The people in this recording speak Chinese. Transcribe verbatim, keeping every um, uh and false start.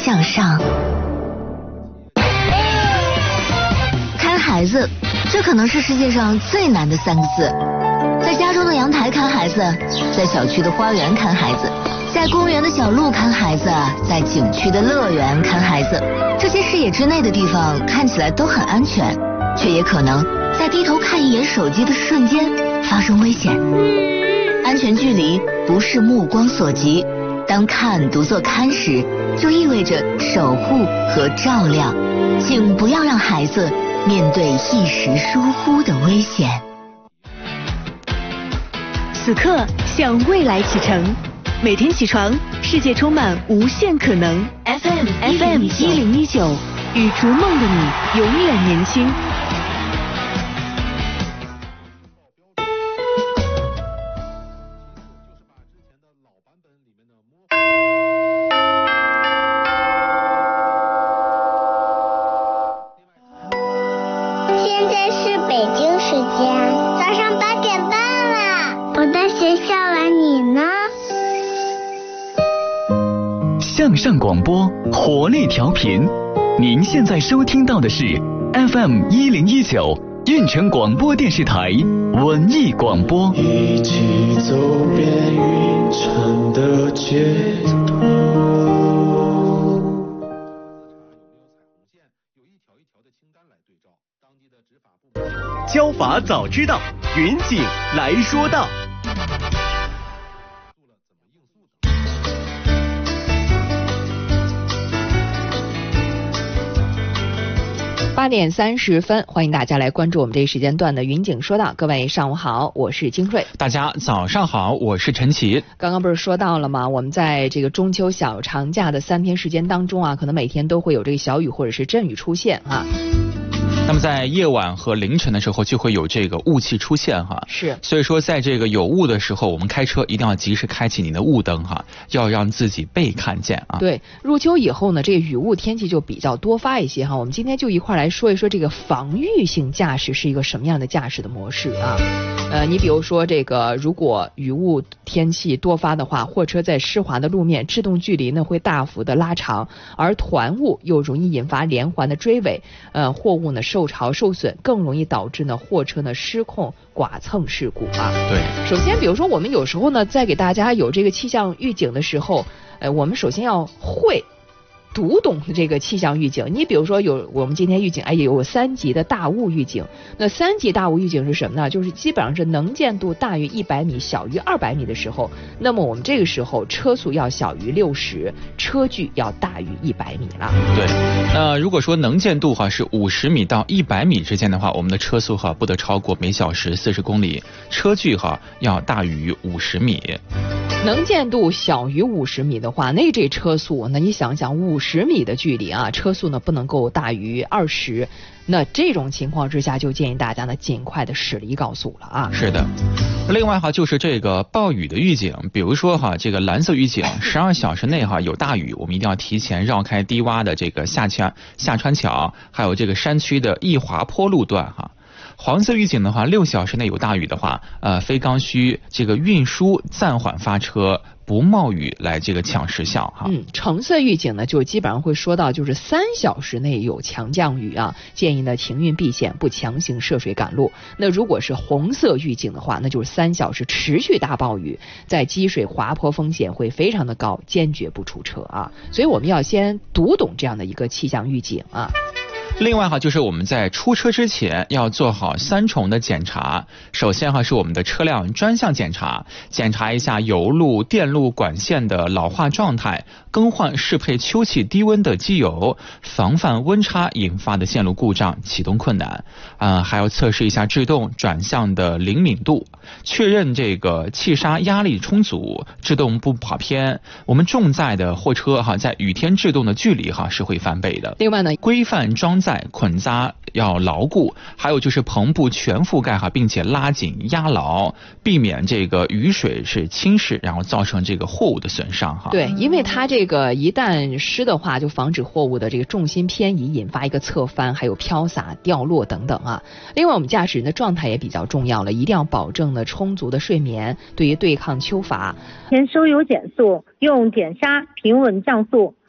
向上。看孩子，这可能是世界上最难的三个字。在家中的阳台看孩子，在小区的花园看孩子，在公园的小路看孩子，在景区的乐园看孩子。这些视野之内的地方看起来都很安全，却也可能在低头看一眼手机的瞬间发生危险。安全距离不是目光所及，当看读作看时，就意味着守护和照料。请不要让孩子面对一时疏忽的危险。 此刻向未来启程，每天起床，世界充满无限可能。F M F M 一零一九，与逐梦的你永远年轻。 现在是北京时间早上八点半了，我在学校了，你呢？ 向上广播，活力调频。您现在收听到的是 F M 一零一九运城广播电视台文艺广播。 一起走遍运城的街头。 交法早知道，云锦来说道。 八点三十分，欢迎大家来关注我们这一时间段的云景说道。各位上午好，我是金瑞。 大家早上好，我是陈奇。 刚刚不是说到了吗？我们在这个中秋小长假的三天时间当中啊，可能每天都会有这个小雨或者是阵雨出现啊。 那么在夜晚和凌晨的时候就会有这个雾气出现哈， 是， 所以说在这个有雾的时候，我们开车一定要及时开启你的雾灯哈，要让自己被看见啊。 对，入秋以后呢，这个雨雾天气就比较多发一些哈。我们今天就一块来说一说这个防御性驾驶是一个什么样的驾驶的模式啊？呃，你比如说这个，如果雨雾天气多发的话，货车在湿滑的路面，制动距离呢会大幅的拉长，而团雾又容易引发连环的追尾，呃，货物呢受潮受损，更容易导致呢货车呢失控剐蹭事故啊。 对， 首先比如说我们有时候呢在给大家有这个气象预警的时候，呃，我们首先要会读懂这个气象预警。你比如说有我们今天预警，哎，有三级的大雾预警。那三级大雾预警是什么呢？就是基本上是能见度大于一百米，小于二百米的时候，那么我们这个时候车速要小于六十，车距要大于一百米了。 对，那如果说能见度哈是五十米到一百米之间的话，我们的车速哈不得超过每小时四十公里，车距哈要大于五十米。 能见度小于五十米的话，那这车速，那你想想五十米的距离啊，车速呢不能够大于二十，那这种情况之下，就建议大家呢尽快的驶离高速了啊。 是的，另外哈就是这个暴雨的预警，比如说哈这个蓝色预警，十二小时内哈有大雨，我们一定要提前绕开低洼的这个下川下川桥，还有这个山区的易滑坡路段哈。黄色预警的话，六小时内有大雨的话，呃，非刚需这个运输暂缓发车，不冒雨来这个抢时效哈。 嗯，橙色预警呢，就基本上会说到就是三小时内有强降雨啊，建议呢停运避险，不强行涉水赶路。那如果是红色预警的话，那就是三小时持续大暴雨，在积水滑坡风险会非常的高，坚决不出车啊。所以我们要先读懂这样的一个气象预警啊。 另外哈，就是我们在出车之前要做好三重的检查。首先哈是我们的车辆专项检查，检查一下油路、电路管线的老化状态，更换适配氪气低温的机油，防范温差引发的线路故障、启动困难。啊、呃，还要测试一下制动转向的灵敏度，确认这个气刹压力充足，制动不跑偏。我们重载的货车哈，在雨天制动的距离哈是会翻倍的。 另外呢， 规范装载捆扎要牢固，还有就是篷布全覆盖哈，并且拉紧压牢，避免这个雨水是侵蚀，然后造成这个货物的损伤哈。 对，因为它这个一旦湿的话，就防止货物的这个重心偏移，引发一个侧翻，还有飘洒、掉落等等啊。另外，我们驾驶人的状态也比较重要了，一定要保证呢充足的睡眠，对于对抗秋乏。 前收油减速，用减刹平稳降速，